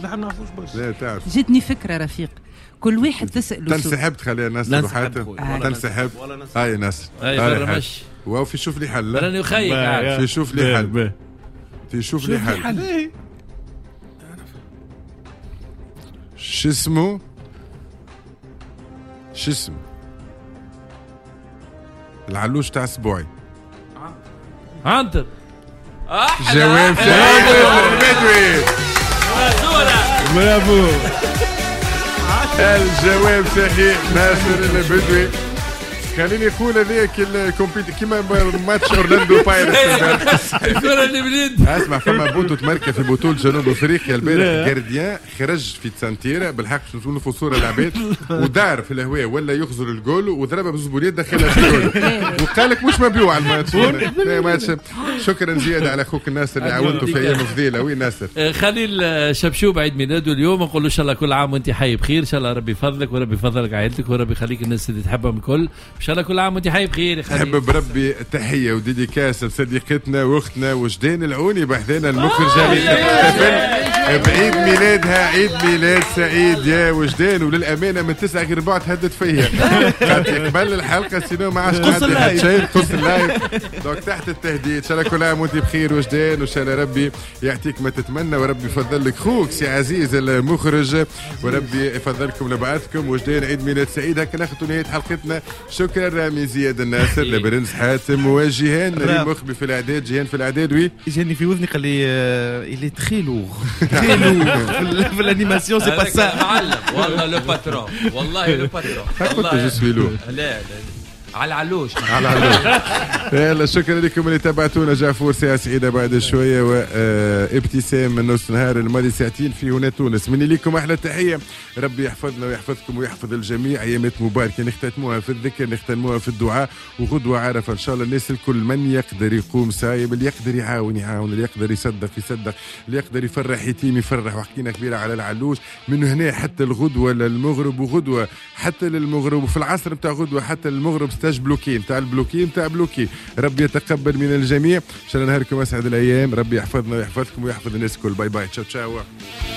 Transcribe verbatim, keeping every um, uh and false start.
نحن نعرفوش برشا. لا تعرف جتني فكره رفيق، كل واحد تساله تنسحب تخليها ناس روحاتها تنسحب. هاي ناس هاي واو في شوف لي حل. راني نخيك في شوف لي حل في شوف لي حل. شو اسمه شو اسمه العلوش تاع اسبوعي؟ عنتر. جواب صحيح البدوي. برافو. الجواب صحيح ناصر البدوي. خليني نقول هذاك الكومبيت كيما ماتش اورلاندو بايرتس الكره اللي بليد. اسمع فما بوتو تمركه في بطوله جنوب افريقيا البارح جارديان خرج في تسانتيرا بالحق نشوفوا صوره العباد ودار في الهواء ولا يخزر الجول وضربها بزبوليت دخلها في الجول وقال لك مش مبيوع الماتش. ماتش. شكرا زياده على اخوك الناصر اللي عاونته في ايام فضيله. وين ناصر؟ خليل شبشوب عيد ميلاده اليوم، نقول له ان شاء الله كل عام وانت حي بخير، ان شاء الله ربي يفضلك وربي يفضلك عائلتك وربي يخليك الناس اللي تحبهم الكل، ان شاء الله كل عام وانت حي بخير يا خليل. نحب بربي تحيه وديديكاس لصديقتنا واختنا وجدان العوني بحذانا المخرجه اللي تحتفل بعيد ميلادها. عيد ميلاد سعيد يا وجدان، وللامانه من تسعة غير بعد هدت فيا قبل الحلقه سينو ما عادش قعدت شيء قص اللايف دونك تحت التهديد. ان شاء الله كل عام وانت بخير وجدان، وان شاء الله ربي يعطيك ما تتمنى وربي يفضل لك خوك سي عزيز المخرج وربي يفضلكم لبعضكم. وجدان عيد ميلاد سعيد. هكا ناخذ نهايه حلقتنا. شكرا رامي زياد الناصر لبرنس حاتم وجيهان ريم مخبي في الاعداد. جيهان في الاعداد. وي جاني في وذني قال لي اللي تخي لوغ تخي لوغ في الانيماسيون سي با سا معلم والله لو باترون والله لو باترون والله جو سوي لوغ. لا لا على العلوش على العلوش. يلا شكرا لكم اللي تابعتونا. جعفور ساعة سعيدة بعد شوية وابتسام من نص نهار الماضي ساعتين في هنا تونس. مني لكم أحلى تحية. ربي يحفظنا ويحفظكم ويحفظ الجميع. أيامات مباركة نختتموها في الذكر نختتموها في الدعاء وغدوة عارفة إن شاء الله الناس الكل من يقدر يقوم سايب، اللي يقدر يعاون يعاون، اللي يقدر يصدق يصدق، اللي يقدر يفرح يتيم يفرح. وحكينا كبيرة على العلوش من هنا حتى الغدوة للمغرب وغدوة حتى للمغرب وفي العصر بتاع غدوة حتى للمغرب ستاج بلوكي نتاع البلوكي نتاع بلوكي. ربي يتقبل من الجميع. ان شاء الله نهاركم اسعد الايام. ربي يحفظنا ويحفظكم ويحفظ الناس الكل. باي باي. تشاو تشاو.